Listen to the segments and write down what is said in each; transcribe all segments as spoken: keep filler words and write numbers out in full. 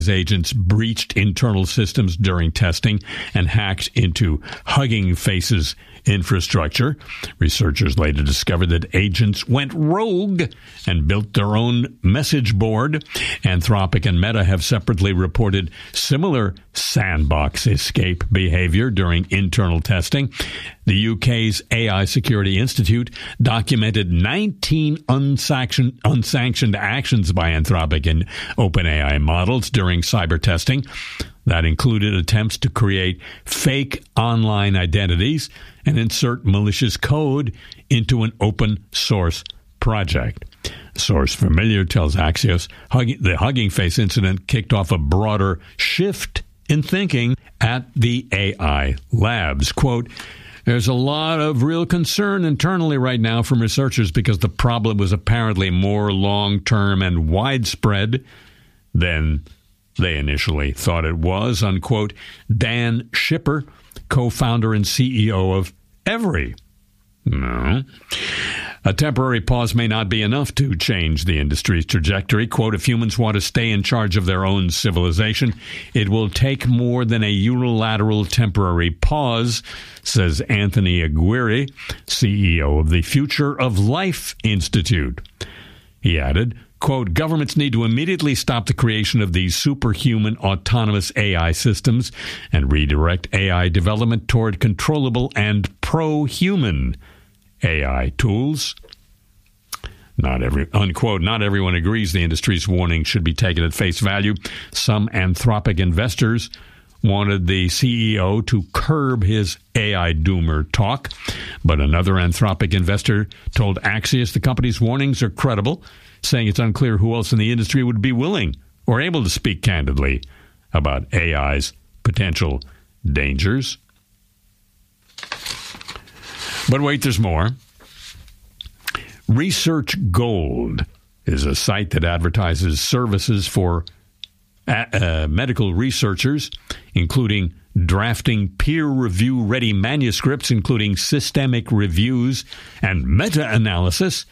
agents breached internal systems during testing and hacked into Hugging Face's infrastructure. Researchers later discovered that agents went rogue and built their own message board. Anthropic and Meta have separately reported similar sandbox escape behavior during internal testing. The U K's A I Security Institute documented nineteen unsanctioned, unsanctioned actions by Anthropic and OpenAI models during cyber testing. That included attempts to create fake online identities and insert malicious code into an open source project. A source familiar tells Axios the Hugging Face incident kicked off a broader shift in thinking at the A I labs. Quote, there's a lot of real concern internally right now from researchers because the problem was apparently more long-term and widespread than they initially thought it was, unquote. Dan Schipper, co-founder and C E O of Every. No. A temporary pause may not be enough to change the industry's trajectory. Quote, if humans want to stay in charge of their own civilization, it will take more than a unilateral temporary pause, says Anthony Aguirre, C E O of the Future of Life Institute. He added, quote, governments need to immediately stop the creation of these superhuman autonomous A I systems and redirect A I development toward controllable and pro-human A I tools. Not every, unquote, not everyone agrees the industry's warning should be taken at face value. Some Anthropic investors wanted the C E O to curb his A I doomer talk, but another Anthropic investor told Axios the company's warnings are credible, saying it's unclear who else in the industry would be willing or able to speak candidly about A I's potential dangers. But wait, there's more. Research Gold is a site that advertises services for uh, medical researchers, including drafting peer-review-ready manuscripts, including systemic reviews and meta-analysis.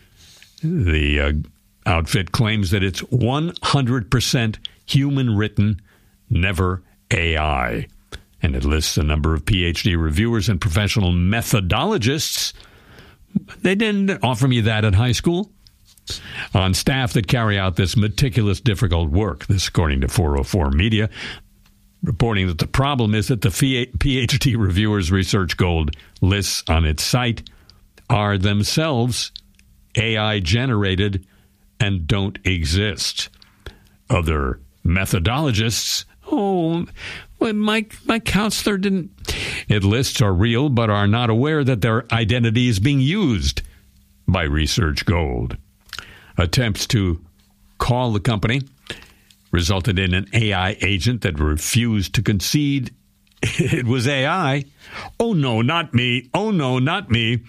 The uh, outfit claims that it's one hundred percent human-written, never A I. And it lists a number of P H D reviewers and professional methodologists. They didn't offer me that at high school. On staff that carry out this meticulous, difficult work. This, according to four oh four Media, reporting that the problem is that the P H D reviewers Research Gold lists on its site are themselves A I-generated and don't exist. Other methodologists, oh, well, my, my counselor didn't. It lists are real but are not aware that their identity is being used by Research Gold. Attempts to call the company resulted in an A I agent that refused to concede it was A I. Oh, no, not me. Oh, no, not me.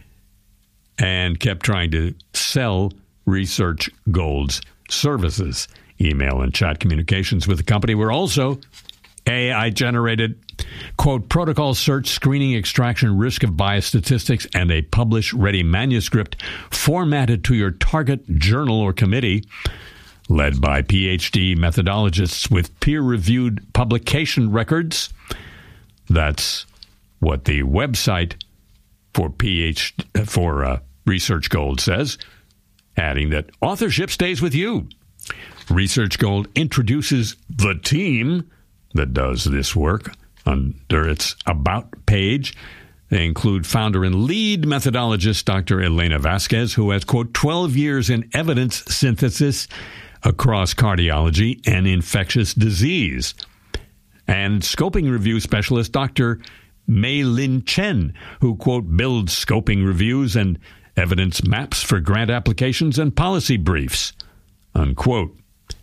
And kept trying to sell Research Gold's services. Email and chat communications with the company were also A I-generated, quote, protocol search, screening, extraction, risk of bias statistics, and a publish-ready manuscript formatted to your target journal or committee, led by P H D methodologists with peer-reviewed publication records. That's what the website for PhD, for uh, Research Gold says, adding that authorship stays with you. Research Gold introduces the team that does this work under its About page. They include founder and lead methodologist Doctor Elena Vasquez, who has, quote, twelve years in evidence synthesis across cardiology and infectious disease, and scoping review specialist Doctor Mei-Lin Chen, who, quote, builds scoping reviews and evidence maps for grant applications and policy briefs, unquote.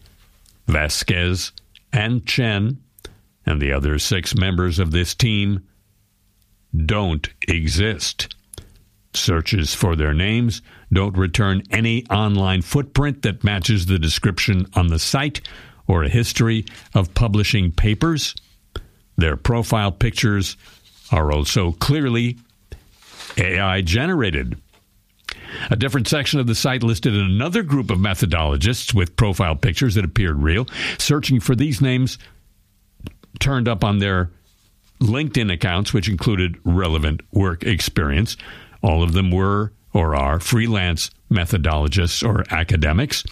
Vasquez and Chen and the other six members of this team don't exist. Searches for their names don't return any online footprint that matches the description on the site or a history of publishing papers. Their profile pictures are also clearly A I-generated. A different section of the site listed another group of methodologists with profile pictures that appeared real. Searching for these names turned up on their LinkedIn accounts, which included relevant work experience. All of them were or are freelance methodologists or academics.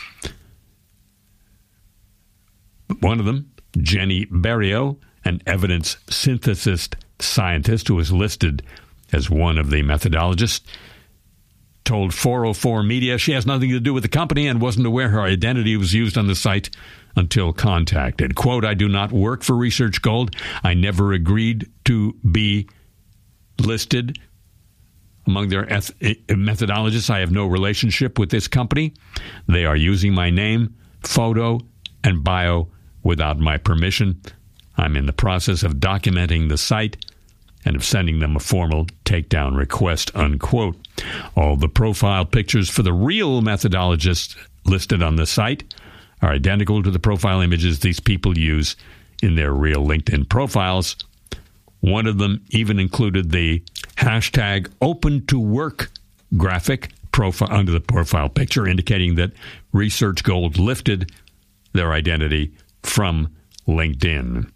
One of them, Jenny Berrio, an evidence synthesis scientist who was listed as one of the methodologists, told four oh four Media she has nothing to do with the company and wasn't aware her identity was used on the site until contacted. Quote, I do not work for Research Gold. I never agreed to be listed among their eth- methodologists. I have no relationship with this company. They are using my name, photo, and bio without my permission. I'm in the process of documenting the site and of sending them a formal takedown request, unquote. All the profile pictures for the real methodologists listed on the site are identical to the profile images these people use in their real LinkedIn profiles. One of them even included the hashtag open to work graphic profile under the profile picture, indicating that Research Gold lifted their identity from LinkedIn.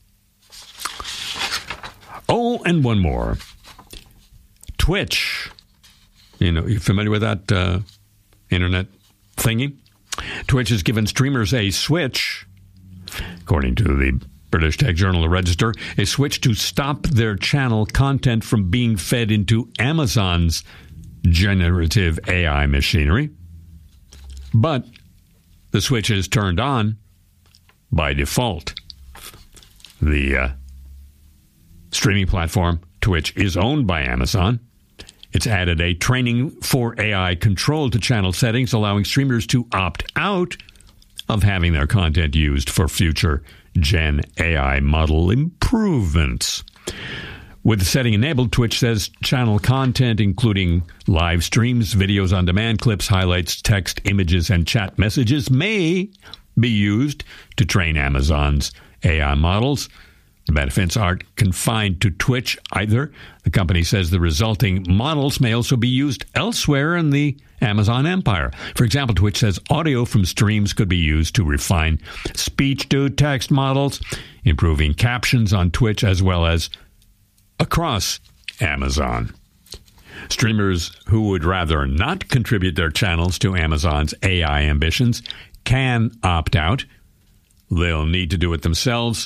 Oh, and one more. Twitch. You know, you familiar with that uh, internet thingy? Twitch has given streamers a switch, according to the British tech journal The Register, a switch to stop their channel content from being fed into Amazon's generative A I machinery. But the switch is turned on by default. The uh, streaming platform, Twitch, is owned by Amazon. It's added a training for A I control to channel settings, allowing streamers to opt out of having their content used for future Gen A I model improvements. With the setting enabled, Twitch says channel content, including live streams, videos on demand, clips, highlights, text, images, and chat messages, may be used to train Amazon's A I models. The benefits aren't confined to Twitch either. The company says the resulting models may also be used elsewhere in the Amazon empire. For example, Twitch says audio from streams could be used to refine speech-to-text models, improving captions on Twitch as well as across Amazon. Streamers who would rather not contribute their channels to Amazon's A I ambitions can opt out. They'll need to do it themselves,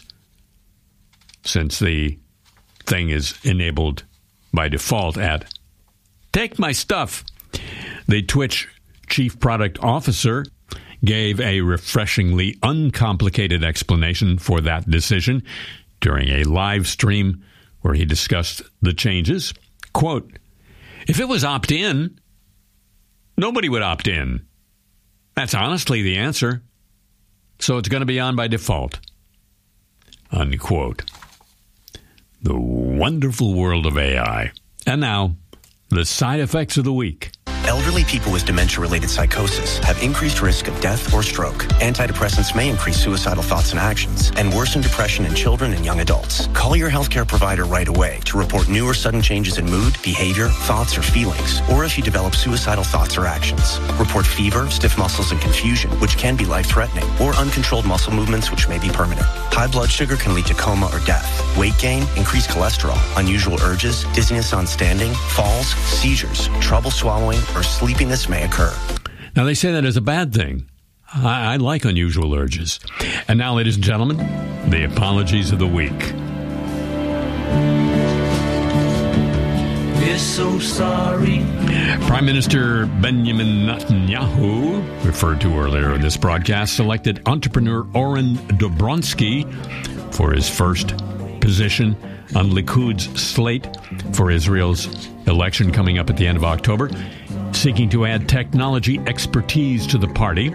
since the thing is enabled by default at Take My Stuff. The Twitch chief product officer gave a refreshingly uncomplicated explanation for that decision during a live stream where he discussed the changes. Quote, if it was opt-in, nobody would opt in. That's honestly the answer. So it's going to be on by default. Unquote. The wonderful world of A I. And now, the side effects of the week. Elderly people with dementia-related psychosis have increased risk of death or stroke. Antidepressants may increase suicidal thoughts and actions and worsen depression in children and young adults. Call your healthcare provider right away to report new or sudden changes in mood, behavior, thoughts, or feelings, or if you develop suicidal thoughts or actions. Report fever, stiff muscles, and confusion, which can be life-threatening, or uncontrolled muscle movements, which may be permanent. High blood sugar can lead to coma or death. Weight gain, increased cholesterol, unusual urges, dizziness on standing, falls, seizures, trouble swallowing, or sleepiness may occur. Now, they say that as a bad thing. I, I like unusual urges. And now, ladies and gentlemen, the apologies of the week. We're so sorry. Prime Minister Benjamin Netanyahu, referred to earlier in this broadcast, selected entrepreneur Oren Dobronsky for his first position on Likud's slate for Israel's election coming up at the end of October, seeking to add technology expertise to the party.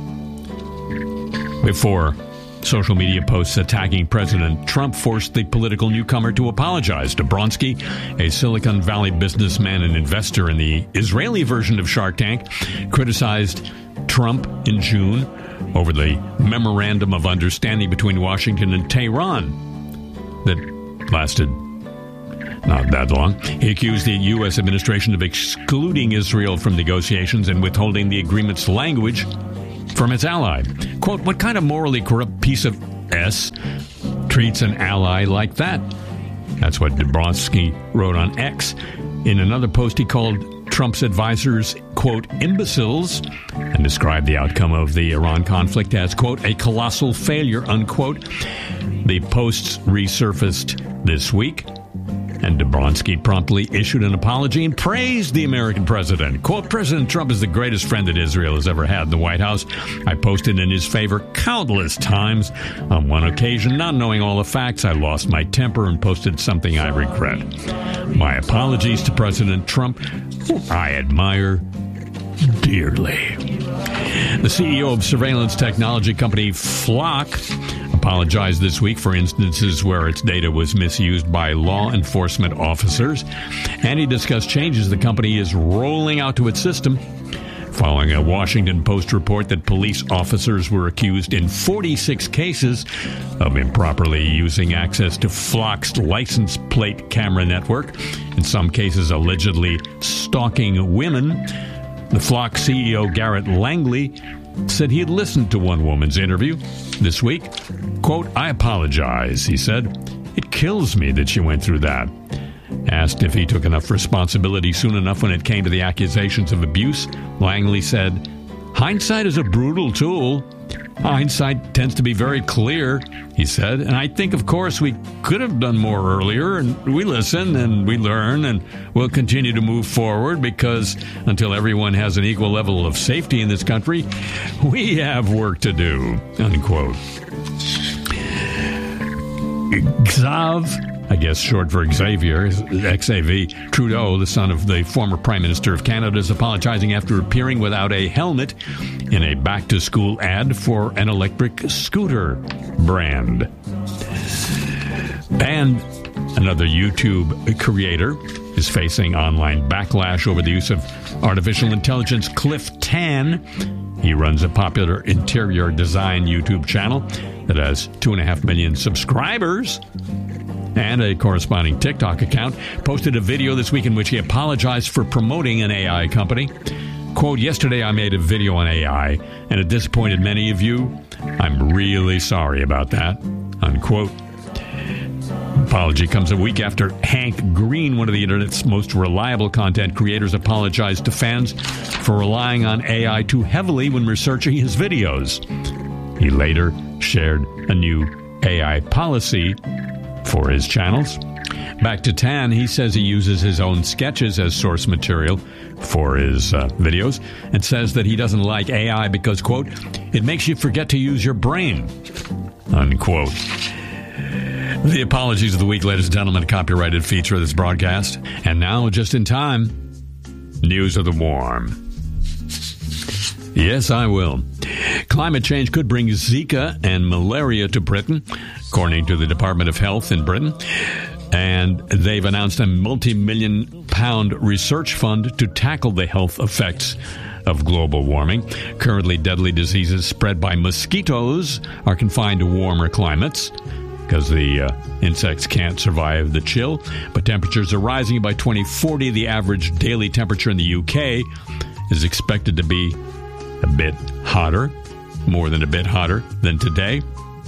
Before social media posts attacking President Trump forced the political newcomer to apologize. Dobronsky, a Silicon Valley businessman and investor in the Israeli version of Shark Tank, criticized Trump in June over the memorandum of understanding between Washington and Tehran that lasted not that long. He accused the U S administration of excluding Israel from negotiations and withholding the agreement's language from its ally. Quote, what kind of morally corrupt piece of S treats an ally like that? That's what Dabrowski wrote on X. In another post, he called Trump's advisors, quote, imbeciles, and described the outcome of the Iran conflict as, quote, a colossal failure, unquote. The posts resurfaced this week, and Dabrowski promptly issued an apology and praised the American president. Quote, President Trump is the greatest friend that Israel has ever had in the White House. I posted in his favor countless times. On one occasion, not knowing all the facts, I lost my temper and posted something I regret. My apologies to President Trump, who I admire dearly. The C E O of surveillance technology company Flock apologized this week for instances where its data was misused by law enforcement officers, and he discussed changes the company is rolling out to its system following a Washington Post report that police officers were accused in forty-six cases of improperly using access to Flock's license plate camera network, in some cases allegedly stalking women. The Flock C E O, Garrett Langley, said he had listened to one woman's interview this week. Quote, I apologize, he said. It kills me that she went through that. Asked if he took enough responsibility soon enough when it came to the accusations of abuse, Langley said, hindsight is a brutal tool. Hindsight tends to be very clear, he said, and I think, of course, we could have done more earlier, and we listen and we learn, and we'll continue to move forward because until everyone has an equal level of safety in this country, we have work to do, unquote. Xav, I guess short for Xavier, X A V, Trudeau, the son of the former Prime Minister of Canada, is apologizing after appearing without a helmet in a back-to-school ad for an electric scooter brand. And another YouTube creator is facing online backlash over the use of artificial intelligence. Cliff Tan, he runs a popular interior design YouTube channel that has two and a half million subscribers and a corresponding TikTok account, posted a video this week in which he apologized for promoting an A I company. Quote, yesterday I made a video on A I and it disappointed many of you. I'm really sorry about that, unquote. Apology comes a week after Hank Green, one of the internet's most reliable content creators, apologized to fans for relying on A I too heavily when researching his videos. He later shared a new A I policy for his channels. Back to Tan, he says he uses his own sketches as source material for his uh, videos and says that he doesn't like A I because, quote, it makes you forget to use your brain, unquote. The apologies of the week, ladies and gentlemen, a copyrighted feature of this broadcast. And now, just in time, news of the warm. Yes, I will. Climate change could bring Zika and malaria to Britain, according to the Department of Health in Britain. And they've announced a multi-million pound research fund to tackle the health effects of global warming. Currently, deadly diseases spread by mosquitoes are confined to warmer climates because the uh, insects can't survive the chill. But temperatures are rising. By twenty forty, the average daily temperature in the U K is expected to be a bit hotter, more than a bit hotter than today.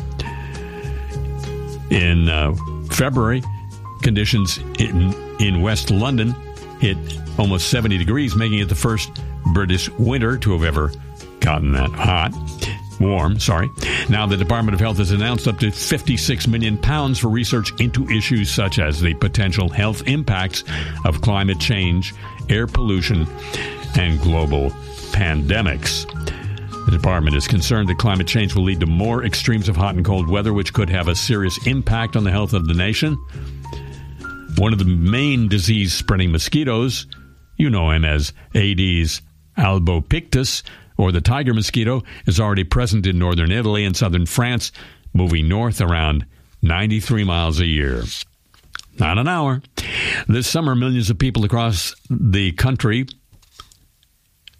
In uh, February, conditions in, in West London hit almost seventy degrees, making it the first British winter to have ever gotten that hot. Warm, sorry. Now the Department of Health has announced up to fifty-six million pounds for research into issues such as the potential health impacts of climate change, air pollution, and global pandemics. The department is concerned that climate change will lead to more extremes of hot and cold weather, which could have a serious impact on the health of the nation. One of the main disease-spreading mosquitoes, you know him as Aedes albopictus, or the tiger mosquito, is already present in northern Italy and southern France, moving north around ninety-three miles a year. Not an hour. This summer, millions of people across the country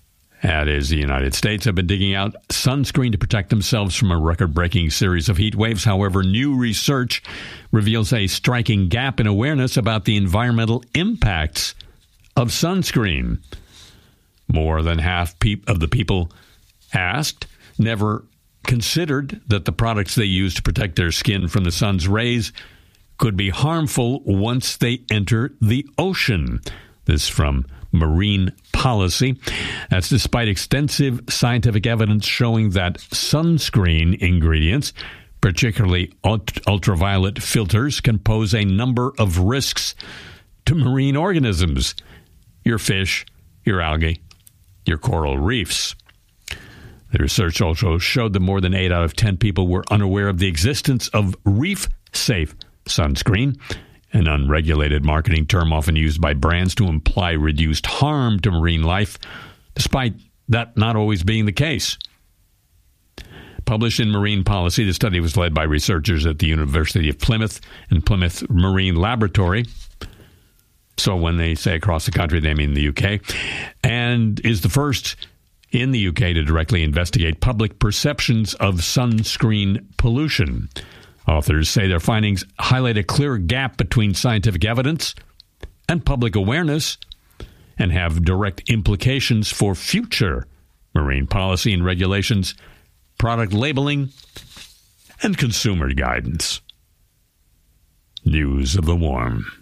That is, the United States have been digging out sunscreen to protect themselves from a record-breaking series of heat waves. However, new research reveals a striking gap in awareness about the environmental impacts of sunscreen. More than half of the people asked never considered that the products they use to protect their skin from the sun's rays could be harmful once they enter the ocean. This from Marine Policy. That's despite extensive scientific evidence showing that sunscreen ingredients, particularly ult- ultraviolet filters, can pose a number of risks to marine organisms, your fish, your algae, your coral reefs. The research also showed that more than eight out of ten people were unaware of the existence of reef-safe sunscreen, an unregulated marketing term often used by brands to imply reduced harm to marine life, despite that not always being the case. Published in Marine Policy, the study was led by researchers at the University of Plymouth and Plymouth Marine Laboratory. So when they say across the country, they mean the U K, and is the first in the U K to directly investigate public perceptions of sunscreen pollution. Authors say their findings highlight a clear gap between scientific evidence and public awareness and have direct implications for future marine policy and regulations, product labeling, and consumer guidance. News of the Warm.